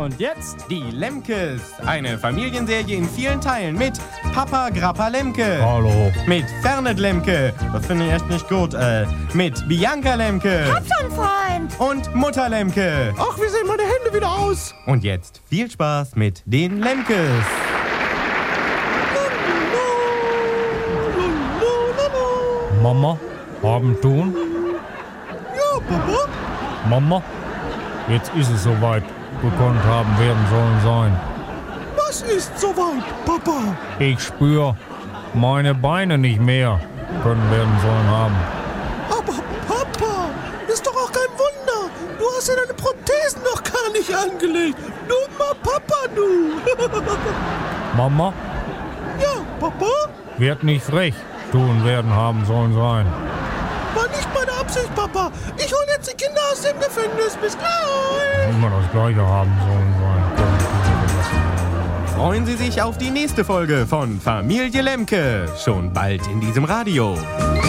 Und jetzt die Lemkes. Eine Familienserie in vielen Teilen mit Papa Grappa Lemke. Hallo. Mit Fernet Lemke. Das finde ich echt nicht gut. Mit Bianca Lemke. Hab schon, Freund. Und Mutter Lemke. Ach, wie sehen meine Hände wieder aus? Und jetzt viel Spaß mit den Lemkes. Mama, haben tun? Ja, Papa? Mama, jetzt ist es soweit. Gekonnt haben werden sollen sein. Was ist soweit, Papa? Ich spür meine Beine nicht mehr können werden sollen haben. Aber Papa, ist doch auch kein Wunder. Du hast ja deine Prothesen noch gar nicht angelegt. Dummer Papa, du. Mama, Ja, Papa? wird nicht frech tun werden haben sollen sein. War nicht meine Absicht, Papa. Ich hol jetzt die Kinder aus dem Gefängnis. Bis gleich. Immer das Gleiche haben sollen sein. Freuen Sie sich auf die nächste Folge von Familie Lemke. Schon bald in diesem Radio.